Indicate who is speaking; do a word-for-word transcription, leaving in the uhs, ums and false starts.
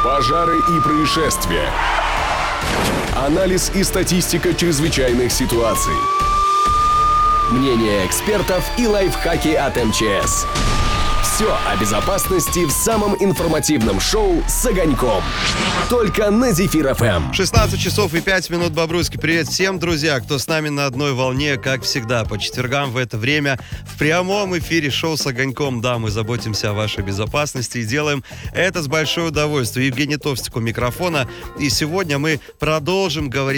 Speaker 1: Пожары и происшествия. Анализ и статистика чрезвычайных ситуаций. Мнения экспертов и лайфхаки от эм че эс. Все о безопасности в самом информативном шоу с огоньком. Только на Зефир эф эм.
Speaker 2: шестнадцать часов и пять минут, Бобруйский. Привет всем, друзья, кто с нами на одной волне, как всегда. По четвергам в это время в прямом эфире шоу с огоньком. Да, мы заботимся о вашей безопасности и делаем это с большое удовольствием. Евгений Товстик у микрофона. И сегодня мы продолжим говорить